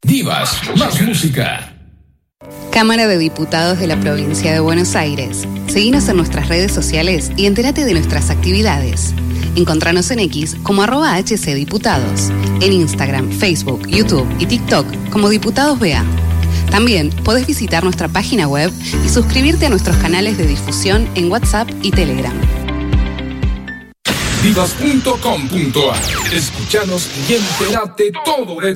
Divas, más música. Cámara de Diputados de la Provincia de Buenos Aires. Seguinos en nuestras redes sociales y entérate de nuestras actividades. Encontranos en X como @HCDiputados, en Instagram, Facebook, YouTube y TikTok como Diputados BA. También podés visitar nuestra página web y suscribirte a nuestros canales de difusión en WhatsApp y Telegram. Divas.com.ar. Escuchanos y entérate todo de